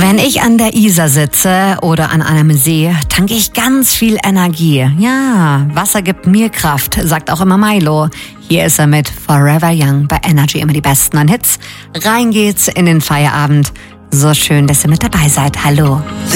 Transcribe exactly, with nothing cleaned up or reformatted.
Wenn ich an der Isar sitze oder an einem See, tanke ich ganz viel Energie. Ja, Wasser gibt mir Kraft, sagt auch immer Milo. Hier ist er mit Forever Young bei Energy, immer die besten an Hits. Rein geht's in den Feierabend. So schön, dass ihr mit dabei seid. Hallo.